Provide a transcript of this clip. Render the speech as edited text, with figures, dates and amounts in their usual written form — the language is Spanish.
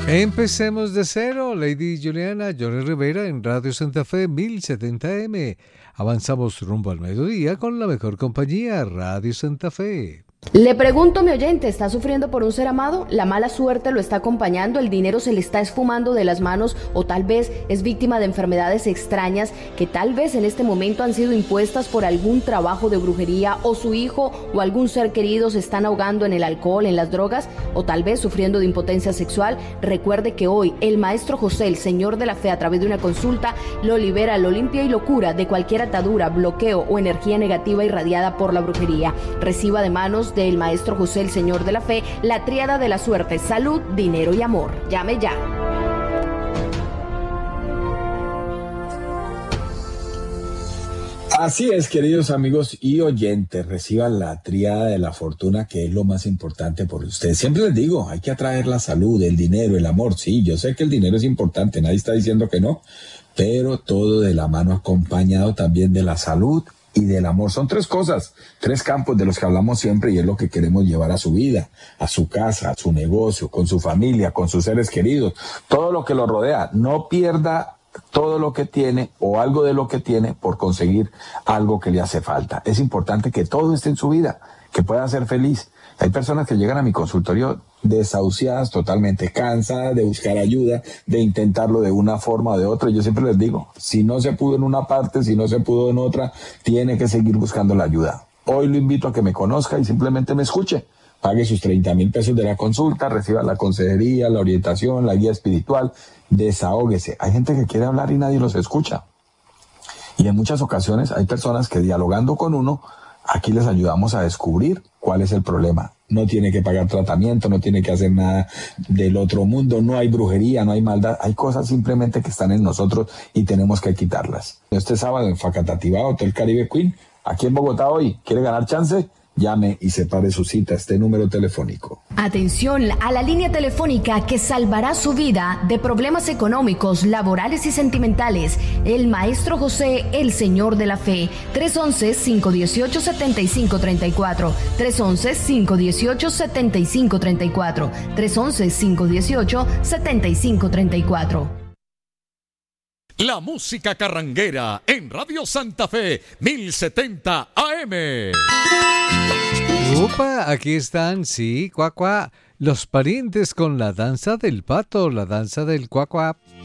Empecemos de cero, Lady Juliana, Johnny Rivera en Radio Santa Fe 1070M. Avanzamos rumbo al mediodía con la mejor compañía, Radio Santa Fe. Le pregunto, mi oyente, ¿está sufriendo por un ser amado? ¿La mala suerte lo está acompañando? ¿El dinero se le está esfumando de las manos? ¿O tal vez es víctima de enfermedades extrañas que tal vez en este momento han sido impuestas por algún trabajo de brujería? ¿O su hijo o algún ser querido se están ahogando en el alcohol, en las drogas? ¿O tal vez sufriendo de impotencia sexual? Recuerde que hoy el maestro José, el señor de la fe, a través de una consulta, lo libera, lo limpia y lo cura de cualquier atadura, bloqueo o energía negativa irradiada por la brujería. Reciba de manos del maestro José, el señor de la fe, la tríada de la suerte: salud, dinero y amor. Llame ya. Así es, queridos amigos y oyentes, reciban la tríada de la fortuna, que es lo más importante por ustedes. Siempre les digo, hay que atraer la salud, el dinero, el amor. Sí, yo sé que el dinero es importante, nadie está diciendo que no, pero todo de la mano, acompañado también de la salud y del amor. Son tres cosas, tres campos de los que hablamos siempre, y es lo que queremos llevar a su vida, a su casa, a su negocio, con su familia, con sus seres queridos, todo lo que lo rodea. No pierda todo lo que tiene o algo de lo que tiene por conseguir algo que le hace falta. Es importante que todo esté en su vida, que pueda ser feliz. Hay personas que llegan a mi consultorio desahuciadas, totalmente cansadas de buscar ayuda, de intentarlo de una forma o de otra. Yo siempre les digo, si no se pudo en una parte, si no se pudo en otra, tiene que seguir buscando la ayuda. Hoy lo invito a que me conozca y simplemente me escuche. Pague sus 30,000 pesos de la consulta, reciba la consejería, la orientación, la guía espiritual, desahóguese. Hay gente que quiere hablar y nadie los escucha. Y en muchas ocasiones hay personas que, dialogando con uno, aquí les ayudamos a descubrir cuál es el problema. No tiene que pagar tratamiento, no tiene que hacer nada del otro mundo, no hay brujería, no hay maldad. Hay cosas simplemente que están en nosotros y tenemos que quitarlas. Este sábado en Facatativá, Hotel Caribe Queen, aquí en Bogotá hoy. ¿Quiere ganar chance? Llame y separe su cita a este número telefónico. Atención a la línea telefónica que salvará su vida de problemas económicos, laborales y sentimentales. El maestro José, el señor de la fe. 311-518-7534. 311-518-7534. 311-518-7534. La música carranguera en Radio Santa Fe 1070 AM. Upa, aquí están, sí, cuá, cuá, los parientes con la danza del pato, la danza del cuá, cuá.